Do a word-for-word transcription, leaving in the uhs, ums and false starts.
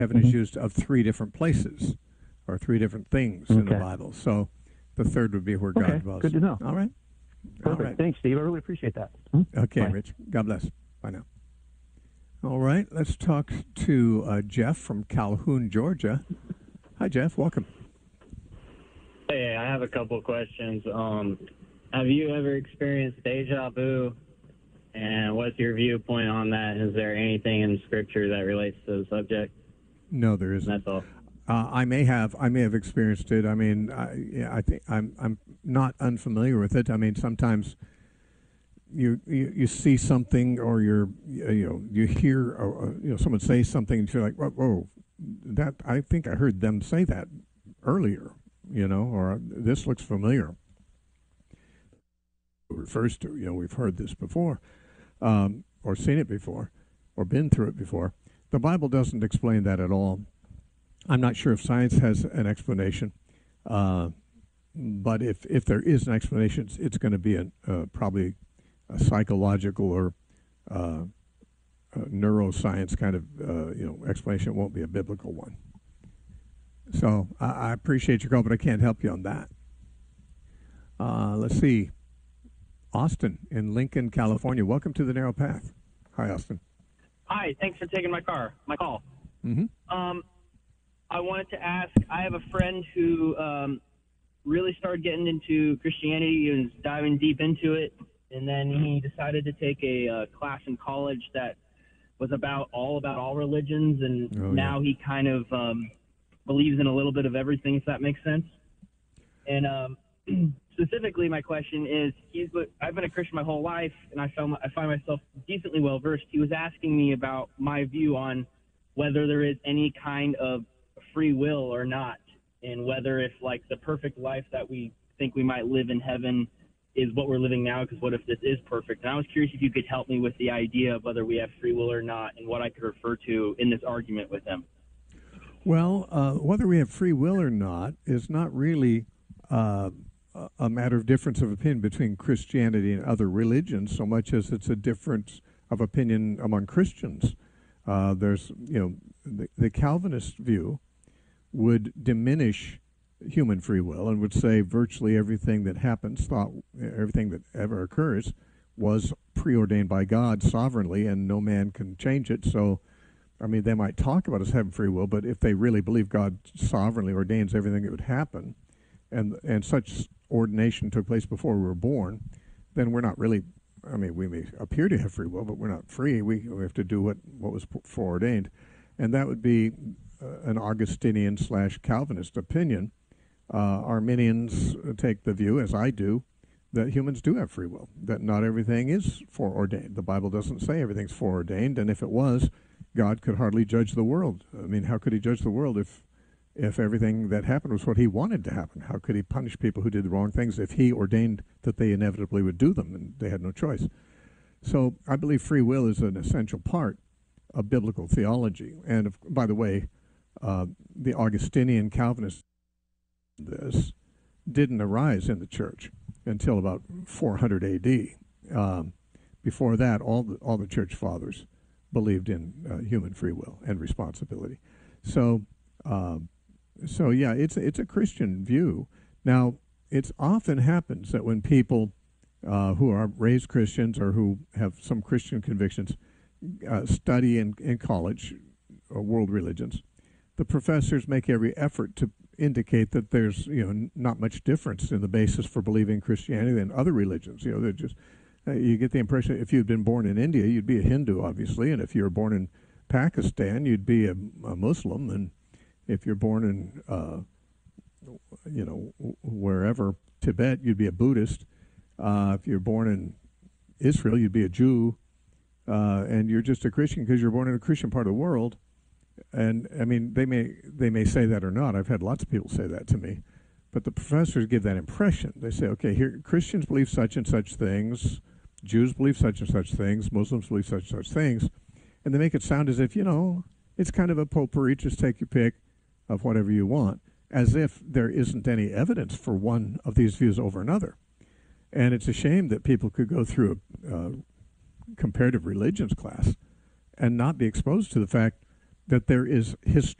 heaven Mm-hmm. is used of three different places or three different things in the Okay. Bible. So the third would be where Okay. God dwells. Good to know. All right. All Perfect. right. Thanks, Steve. I really appreciate that. Hmm? Okay, Bye. Rich. God bless. Bye now. All right. Let's talk to uh, Jeff from Calhoun, Georgia. Hi, Jeff. Welcome. Hey, I have a couple of questions. Um, have you ever experienced deja vu? And what's your viewpoint on that? Is there anything in Scripture that relates to the subject? No, there isn't. That's all. Uh, I may have, I may have experienced it. I mean, I, yeah, I think I'm, I'm not unfamiliar with it. I mean, sometimes you, you, you see something, or you're, you know, you hear, uh, you know, someone say something, and you're like, whoa, whoa, that I think I heard them say that earlier, you know, or this looks familiar. It refers to, you know, we've heard this before, um, or seen it before, or been through it before. The Bible doesn't explain that at all. I'm not sure if science has an explanation, uh, but if, if there is an explanation, it's, it's going to be a, uh, probably a psychological or uh, a neuroscience kind of uh, you know explanation. It won't be a biblical one. So I, I appreciate your call, but I can't help you on that. Uh, let's see. Austin in Lincoln, California. Welcome to the Narrow Path. Hi, Austin. Hi, thanks for taking my car, my call. Mm-hmm. Um, I wanted to ask, I have a friend who um, really started getting into Christianity and was diving deep into it, and then he decided to take a uh, class in college that was about all about all religions, and Oh, now yeah. he kind of um, believes in a little bit of everything, if that makes sense. And um, specifically, my question is, he's, I've been a Christian my whole life, and I, found, I find myself decently well-versed. He was asking me about my view on whether there is any kind of free will or not, and whether if, like, the perfect life that we think we might live in heaven is what we're living now, because what if this is perfect? And I was curious if you could help me with the idea of whether we have free will or not, and what I could refer to in this argument with him. Well, uh, whether we have free will or not is not really uh, a- a matter of difference of opinion between Christianity and other religions, so much as it's a difference of opinion among Christians. Uh, there's, you know, the, the Calvinist view would diminish human free will and would say virtually everything that happens, thought, everything that ever occurs, was preordained by God sovereignly, and no man can change it. So, I mean, they might talk about us having free will, but if they really believe God sovereignly ordains everything that would happen, and and such ordination took place before we were born, then we're not really, I mean, we may appear to have free will, but we're not free. We, we have to do what, what was foreordained. And that would be uh, an Augustinian slash Calvinist opinion. Uh, Arminians take the view, as I do, that humans do have free will, that not everything is foreordained. The Bible doesn't say everything's foreordained, and if it was, God could hardly judge the world. I mean, how could he judge the world if if everything that happened was what he wanted to happen? How could he punish people who did the wrong things if he ordained that they inevitably would do them and they had no choice? So I believe free will is an essential part of biblical theology. And if, by the way, uh, the Augustinian Calvinists this didn't arise in the church until about four hundred A D. Um, before that, all the, all the church fathers believed in uh, human free will and responsibility. So, um, so yeah, it's it's a Christian view. Now, it often happens that when people uh, who are raised Christians or who have some Christian convictions uh, study in, in college uh, world religions, the professors make every effort to indicate that there's, you know, n- not much difference in the basis for believing Christianity than other religions. You know, they're just uh, you get the impression if you'd been born in India, you'd be a Hindu, obviously, and if you were born in Pakistan, you'd be a, a Muslim, and if you're born in, uh, you know, w- wherever Tibet, you'd be a Buddhist. Uh, if you're born in Israel, you'd be a Jew, uh, and you're just a Christian because you're born in a Christian part of the world. And I mean, they may they may say that or not. I've had lots of people say that to me, but the professors give that impression. They say, okay, here Christians believe such and such things, Jews believe such and such things, Muslims believe such and such things, and they make it sound as if, you know, it's kind of a potpourri. Just take your pick of whatever you want, as if there isn't any evidence for one of these views over another. And it's a shame that people could go through a uh, comparative religions class and not be exposed to the fact that there is